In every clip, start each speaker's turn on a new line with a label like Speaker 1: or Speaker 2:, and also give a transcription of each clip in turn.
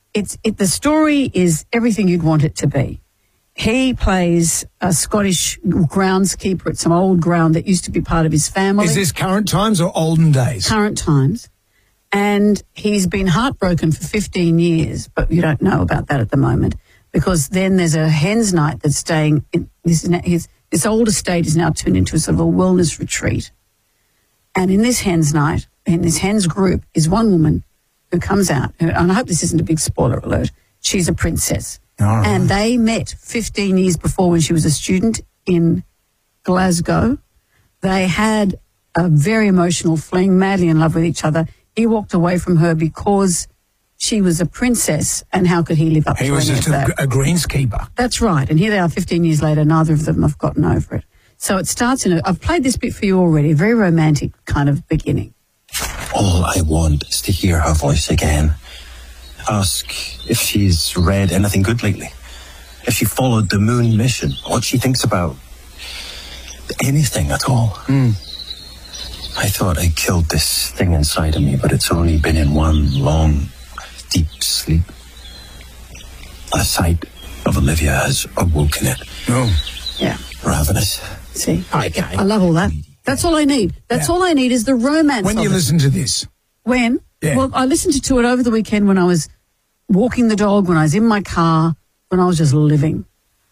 Speaker 1: the story is everything you'd want it to be. He plays a Scottish groundskeeper at some old ground that used to be part of his family.
Speaker 2: Is this current times or olden days?
Speaker 1: Current times. And he's been heartbroken for 15 years, but you don't know about that at the moment, because then there's a hen's night that's staying in this old estate is now turned into a sort of a wellness retreat. And in this hen's night, in this hen's group, is one woman who comes out, and I hope this isn't a big spoiler alert, she's a princess.
Speaker 2: Right.
Speaker 1: And they met 15 years before when she was a student in Glasgow. They had a very emotional fling, madly in love with each other. He walked away from her because she was a princess, and how could he live up to any of that?
Speaker 2: He was just a greenskeeper.
Speaker 1: That's right. And here they are 15 years later, neither of them have gotten over it. So it starts I've played this bit for you already, a very romantic kind of beginning.
Speaker 3: All I want is to hear her voice again. Ask if she's read anything good lately. If she followed the moon mission. What she thinks about anything at all. I thought I killed this thing inside of me, but it's only been in one long, deep sleep. The sight of Olivia has awoken it.
Speaker 2: Oh.
Speaker 1: Yeah.
Speaker 3: Ravenous.
Speaker 1: See?
Speaker 2: Okay.
Speaker 1: I love all that. That's all I need. That's all I need is the romance
Speaker 2: When do you
Speaker 1: of it.
Speaker 2: listen to this?
Speaker 1: When?
Speaker 2: Yeah.
Speaker 1: Well, I listened to it over the weekend when I was walking the dog, when I was in my car, when I was just living.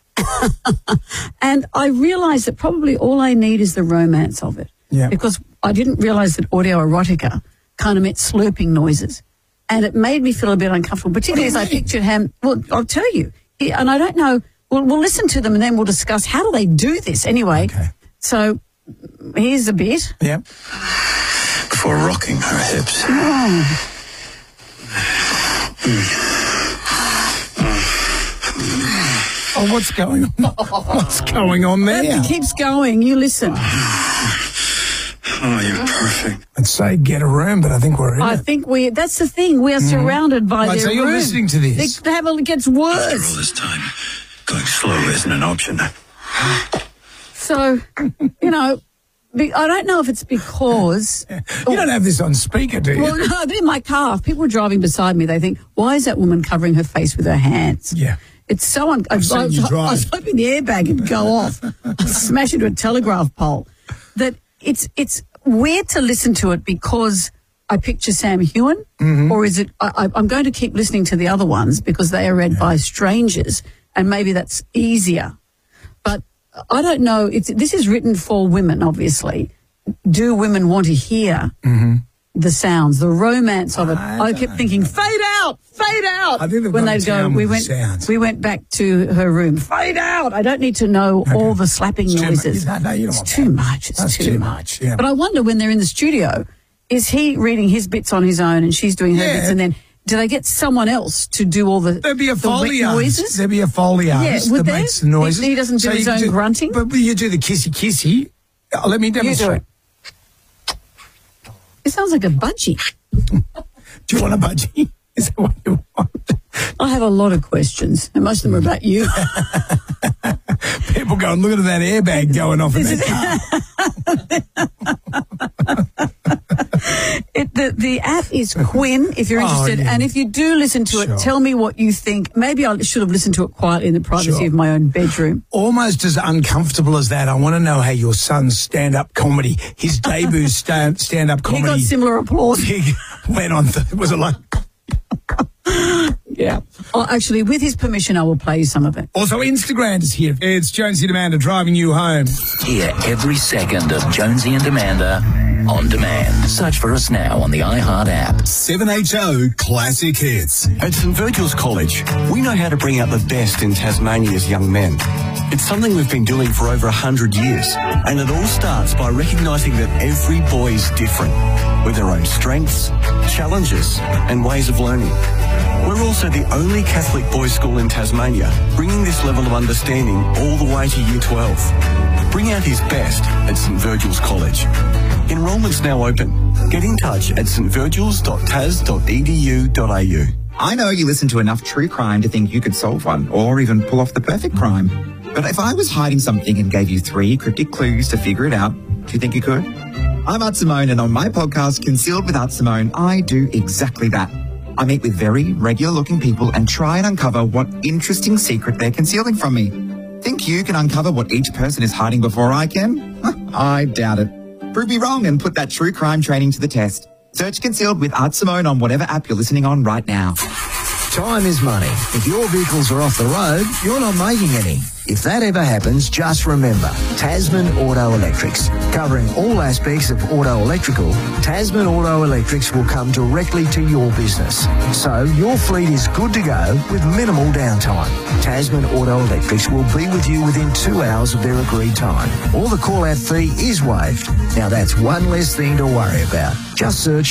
Speaker 1: And I realised that probably all I need is the romance of it.
Speaker 2: Yeah.
Speaker 1: Because I didn't realise that audio erotica kind of meant slurping noises. And it made me feel a bit uncomfortable, particularly as I pictured him. Well, I'll tell you. And I don't know. We'll listen to them and then we'll discuss how do they do this anyway.
Speaker 2: Okay.
Speaker 1: So here's a bit.
Speaker 2: Yeah.
Speaker 3: Before rocking her hips.
Speaker 2: Oh, what's going on? What's going on there?
Speaker 1: It keeps going. You listen.
Speaker 3: Oh, you're perfect.
Speaker 2: I'd say get a room, but I think we're in
Speaker 1: I
Speaker 2: it.
Speaker 1: think that's the thing. We are surrounded by
Speaker 2: Right,
Speaker 1: their
Speaker 2: so you're
Speaker 1: room.
Speaker 2: listening to this.
Speaker 1: It gets
Speaker 3: After all
Speaker 1: worse.
Speaker 3: this time, going slow isn't an option.
Speaker 1: So, I don't know if it's because...
Speaker 2: You don't have this on speaker, do you?
Speaker 1: Well, no, but in my car, if people are driving beside me, they think, why is that woman covering her face with her hands?
Speaker 2: Yeah.
Speaker 1: It's so... I
Speaker 2: seen you drive.
Speaker 1: was hoping the airbag would go off. I'd smash into a telegraph pole. That it's weird to listen to it because I picture Sam Heughan, or is it... I'm going to keep listening to the other ones because they are read by strangers, and maybe that's easier. But I don't know. This is written for women, obviously. Do women want to hear the sounds, the romance of it? I kept thinking, fade out, fade out.
Speaker 2: I think they've
Speaker 1: when
Speaker 2: gone
Speaker 1: they'd go,
Speaker 2: down with the sounds.
Speaker 1: we went back to her room. Fade out. I don't need to know all the slapping noises.
Speaker 2: No, you don't
Speaker 1: It's
Speaker 2: want
Speaker 1: too
Speaker 2: that.
Speaker 1: much. It's
Speaker 2: That's
Speaker 1: too much.
Speaker 2: Yeah.
Speaker 1: But I wonder when they're in the studio, is he reading his bits on his own and she's doing her bits, and then do they get someone else to do all the
Speaker 2: There'd be a
Speaker 1: the
Speaker 2: Foley
Speaker 1: wet
Speaker 2: artist.
Speaker 1: noises?
Speaker 2: There'd be a Foley artist
Speaker 1: would
Speaker 2: that
Speaker 1: there?
Speaker 2: makes the noises.
Speaker 1: He doesn't do
Speaker 2: So
Speaker 1: his
Speaker 2: you
Speaker 1: own
Speaker 2: can
Speaker 1: grunting?
Speaker 2: But you do the kissy. Let me
Speaker 1: You do
Speaker 2: demonstrate.
Speaker 1: it. It sounds like a budgie.
Speaker 2: Do you want a budgie? Is that what you want?
Speaker 1: I have a lot of questions, and most of them are about you.
Speaker 2: People going, look at that airbag going off in that car.
Speaker 1: The app is Quinn, if you're interested.
Speaker 2: yeah.
Speaker 1: And if you do listen to it,
Speaker 2: Sure.
Speaker 1: tell me what you think. Maybe I should have listened to it quietly in the privacy
Speaker 2: Sure.
Speaker 1: of my own bedroom.
Speaker 2: Almost as uncomfortable as that, I want to know how your son's stand-up comedy, his debut stand-up
Speaker 1: He
Speaker 2: comedy,
Speaker 1: got similar applause.
Speaker 2: he went on. Was it like...
Speaker 1: Yeah. Oh, actually, with his permission, I will play you some of it.
Speaker 2: Also, Instagram is here. It's Jonesy and Amanda driving you home.
Speaker 4: Hear every second of Jonesy and Amanda on demand. Search for us now on the iHeart app.
Speaker 5: 7HO Classic Hits.
Speaker 6: At St Virgil's College, we know how to bring out the best in Tasmania's young men. It's something we've been doing for over 100 years, and it all starts by recognising that every boy is different, with their own strengths, challenges, and ways of learning. We're also the only Catholic boys' school in Tasmania, bringing this level of understanding all the way to Year 12. Bring out his best at St Virgil's College. Enrolment's now open. Get in touch at stvirgils.tas.edu.au.
Speaker 7: I know you listen to enough true crime to think you could solve one, or even pull off the perfect crime. But if I was hiding something and gave you 3 cryptic clues to figure it out, do you think you could? I'm Art Simone, and on my podcast, Concealed with Art Simone, I do exactly that. I meet with very regular-looking people and try and uncover what interesting secret they're concealing from me. Think you can uncover what each person is hiding before I can? I doubt it. Prove me wrong and put that true crime training to the test. Search Concealed with Art Simone on whatever app you're listening on right now.
Speaker 8: Time is money. If your vehicles are off the road, you're not making any. If that ever happens, just remember, Tasman Auto Electrics. Covering all aspects of auto electrical, Tasman Auto Electrics will come directly to your business. So your fleet is good to go with minimal downtime. Tasman Auto Electrics will be with you within 2 hours of their agreed time. All the call-out fee is waived. Now that's one less thing to worry about. Just search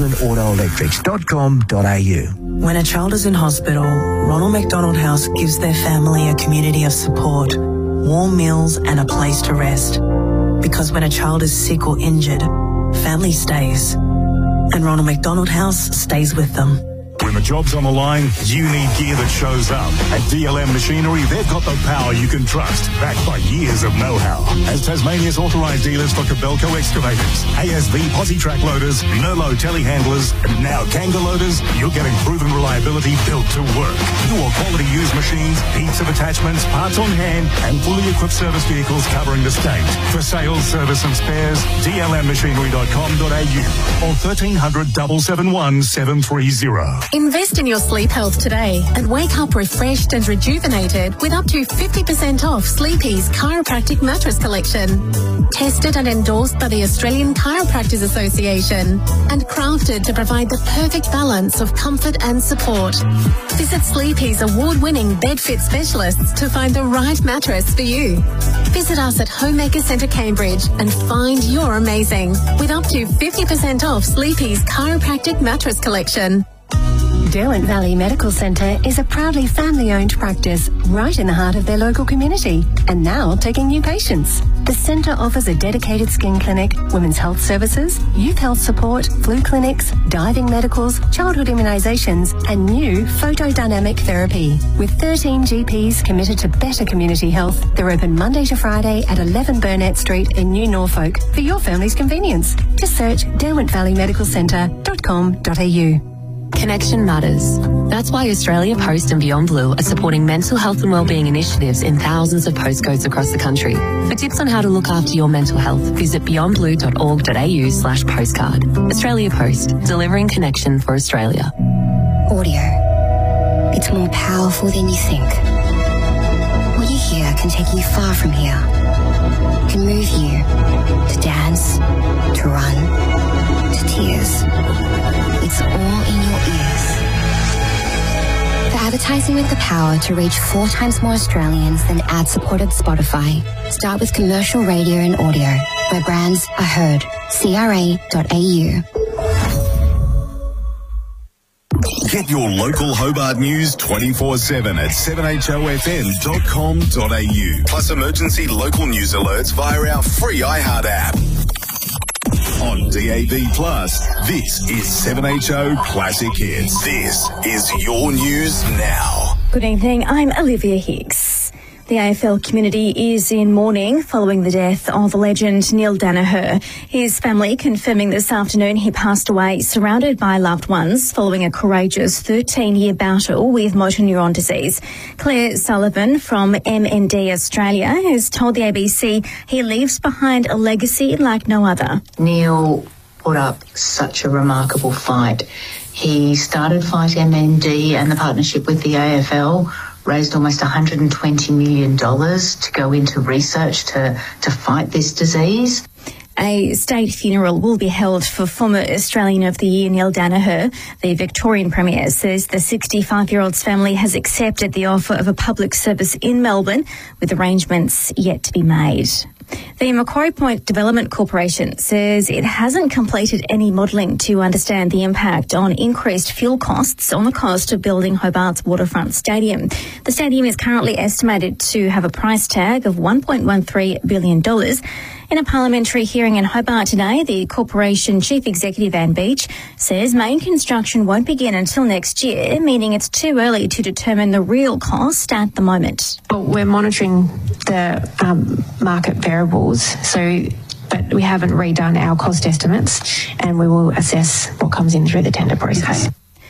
Speaker 8: tasmanautoelectrics.com.au.
Speaker 9: When a child is in hospital, Ronald McDonald House gives their family a community of support, warm meals and a place to rest. Because when a child is sick or injured, family stays. And Ronald McDonald House stays with them.
Speaker 10: When the job's on the line, you need gear that shows up. At DLM Machinery, they've got the power you can trust, backed by years of know-how. As Tasmania's authorised dealers for Kobelco excavators, ASV Posi-Track loaders, Merlot telehandlers, and now Kanga loaders, you're getting proven reliability built to work. Your quality used machines, heaps of attachments, parts on hand, and fully equipped service vehicles covering the state. For sales, service and spares, dlmmachinery.com.au or 1300 771 730.
Speaker 11: Invest in your sleep health today and wake up refreshed and rejuvenated with up to 50% off Sleepy's Chiropractic Mattress Collection. Tested and endorsed by the Australian Chiropractors Association and crafted to provide the perfect balance of comfort and support. Visit Sleepy's award-winning bed fit specialists to find the right mattress for you. Visit us at Homemaker Centre Cambridge and find you're amazing with up to 50% off Sleepy's Chiropractic Mattress Collection.
Speaker 12: Derwent Valley Medical Centre is a proudly family-owned practice right in the heart of their local community and now taking new patients. The centre offers a dedicated skin clinic, women's health services, youth health support, flu clinics, diving medicals, childhood immunisations and new photodynamic therapy. With 13 GPs committed to better community health, they're open Monday to Friday at 11 Burnett Street in New Norfolk for your family's convenience. Just search derwentvalleyMedicalCentre.com.au.
Speaker 13: Connection matters. That's why Australia Post and Beyond Blue are supporting mental health and wellbeing initiatives in thousands of postcodes across the country. For tips on how to look after your mental health, visit beyondblue.org.au/postcard. Australia Post, delivering connection for Australia.
Speaker 14: Audio. It's more powerful than you think. What you hear can take you far from here. Can move you to dance, to run, to tears. It's all in your ears. For advertising with the power to reach 4 times more Australians than ad-supported Spotify, start with commercial radio and audio, where brands are heard. CRA.au.
Speaker 5: Get your local Hobart news 24/7 at 7HOFM.com.au. Plus emergency local news alerts via our free iHeart app. On DAB+, this is 7HO Classic Hits. This is your news now.
Speaker 15: Good evening, I'm Olivia Hicks. The AFL community is in mourning following the death of legend Neil Danaher. His family confirming this afternoon he passed away surrounded by loved ones following a courageous 13-year battle with motor neuron disease. Claire Sullivan from MND Australia has told the ABC he leaves behind a legacy like no other.
Speaker 16: Neil put up such a remarkable fight. He started Fight MND and the partnership with the AFL, raised almost $120 million to go into research to fight this disease.
Speaker 15: A state funeral will be held for former Australian of the Year Neil Danaher. The Victorian Premier says the 65-year-old's family has accepted the offer of a public service in Melbourne, with arrangements yet to be made. The Macquarie Point Development Corporation says it hasn't completed any modelling to understand the impact on increased fuel costs on the cost of building Hobart's waterfront stadium. The stadium is currently estimated to have a price tag of $1.13 billion. In a parliamentary hearing in Hobart today, the corporation chief executive Anne Beach says main construction won't begin until next year, meaning it's too early to determine the real cost at the moment.
Speaker 17: Well, we're monitoring the market variables, but we haven't redone our cost estimates, and we will assess what comes in through the tender process.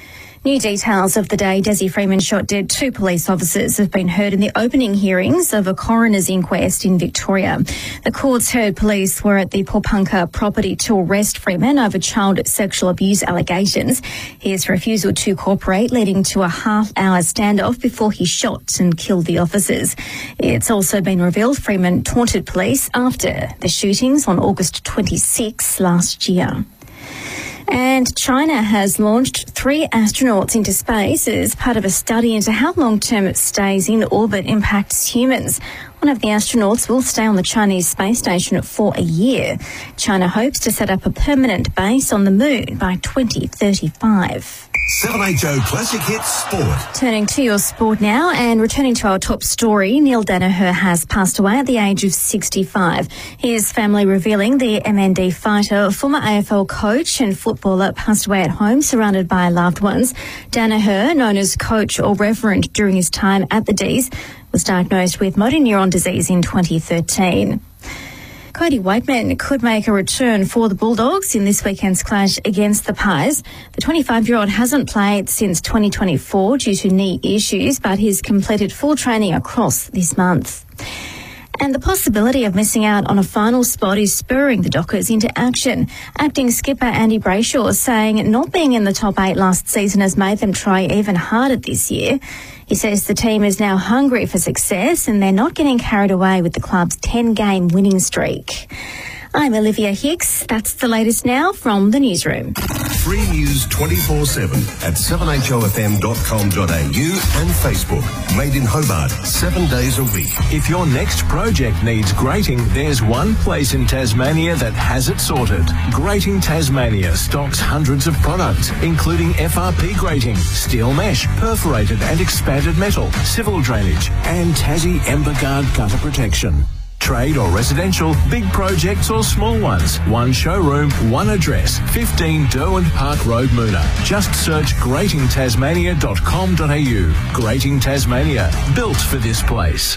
Speaker 15: New details of the day Desi Freeman shot dead 2 police officers have been heard in the opening hearings of a coroner's inquest in Victoria. The courts heard police were at the Popunka property to arrest Freeman over child sexual abuse allegations. His refusal to cooperate leading to a half-hour standoff before he shot and killed the officers. It's also been revealed Freeman taunted police after the shootings on August 26 last year. And China has launched 3 astronauts into space as part of a study into how long-term stays in orbit impacts humans. One of the astronauts will stay on the Chinese space station for a year. China hopes to set up a permanent base on the moon by 2035.
Speaker 18: 7HO Classic Hits Sport.
Speaker 15: Turning to your sport now and returning to our top story, Neil Danaher has passed away at the age of 65. His family revealing the MND fighter, former AFL coach and footballer, passed away at home surrounded by loved ones. Danaher, known as Coach or Reverend during his time at the D's, was diagnosed with motor neuron disease in 2013. Cody Wakeman could make a return for the Bulldogs in this weekend's clash against the Pies. The 25-year-old hasn't played since 2024 due to knee issues, but he's completed full training across this month. And the possibility of missing out on a final spot is spurring the Dockers into action. Acting skipper Andy Brayshaw saying not being in the top 8 last season has made them try even harder this year. He says the team is now hungry for success and they're not getting carried away with the club's 10-game winning streak. I'm Olivia Hicks. That's the latest now from the newsroom.
Speaker 18: Free news 24/7 at 7hofm.com.au and Facebook. Made in Hobart, 7 days a week.
Speaker 19: If your next project needs grating, there's one place in Tasmania that has it sorted. Grating Tasmania stocks hundreds of products, including FRP grating, steel mesh, perforated and expanded metal, civil drainage, and Tassie Emberguard gutter protection. Trade or residential, big projects or small ones. One showroom, one address, 15 Derwent Park Road, Moona. Just search gratingtasmania.com.au. Grating Tasmania, built for this place.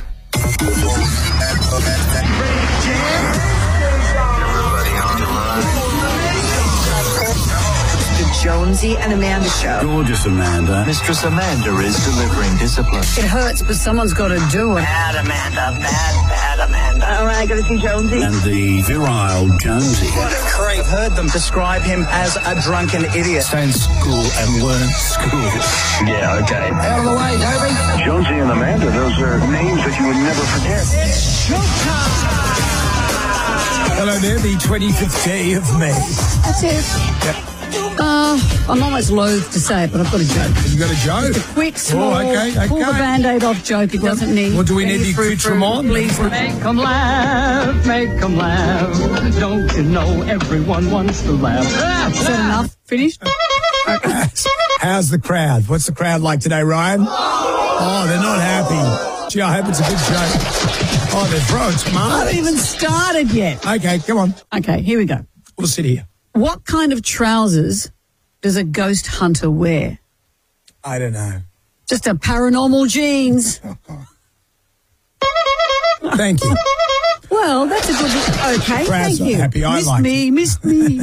Speaker 20: Jonesy and Amanda show.
Speaker 21: Gorgeous Amanda. Mistress Amanda is delivering discipline.
Speaker 1: It hurts, but someone's got to do it.
Speaker 20: Bad Amanda, bad Amanda. All right, go to see Jonesy.
Speaker 21: And the virile Jonesy.
Speaker 20: What a creep.
Speaker 22: I've heard them describe him as a drunken idiot.
Speaker 21: Stay in school and learn school. Yeah, okay.
Speaker 20: Out of the way, Toby.
Speaker 21: Jonesy and Amanda, those are names that you would never forget.
Speaker 20: It's showtime.
Speaker 2: Hello there, the 25th day of May.
Speaker 1: That's it.
Speaker 2: Yep.
Speaker 1: I'm almost loath to say it, but I've got a joke.
Speaker 2: You got a joke?
Speaker 1: Just a quick, small,
Speaker 2: okay.
Speaker 1: pull the Band-Aid off joke. It doesn't need...
Speaker 2: What do we need? The accoutrement?
Speaker 1: Please.
Speaker 23: Make 'em laugh, make 'em laugh. Don't you know everyone wants to laugh?
Speaker 1: Is that enough? Finished?
Speaker 2: How's the crowd? What's the crowd like today, Ryan? Oh, they're not happy. Gee, I hope it's a good joke. Oh, they're throwing tomatoes.
Speaker 1: I haven't even started yet.
Speaker 2: Okay, come on.
Speaker 1: Okay, here we go.
Speaker 2: We'll sit here.
Speaker 1: What kind of trousers does a ghost hunter wear?
Speaker 2: I don't know.
Speaker 1: Just a paranormal jeans.
Speaker 2: Thank you.
Speaker 1: Well, that's a good... Okay,
Speaker 2: Crowd's
Speaker 1: thank
Speaker 2: not
Speaker 1: you.
Speaker 2: happy. I like
Speaker 1: Missed me.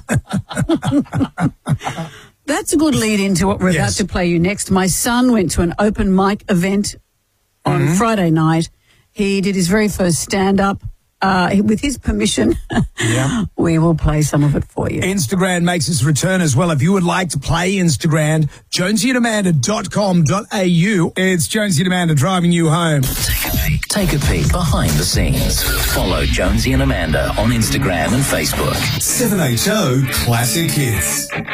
Speaker 1: That's a good lead into what we're about to play you next. My son went to an open mic event on Friday night. He did his very first stand-up. With his permission, we will play some of it for you.
Speaker 2: Instagram makes its return as well. If you would like to play Instagram, jonesyandamanda.com.au. It's Jonesy and Amanda driving you home.
Speaker 4: Take a peek behind the scenes. Follow Jonesy and Amanda on Instagram and Facebook.
Speaker 18: 7HO Classic Hits.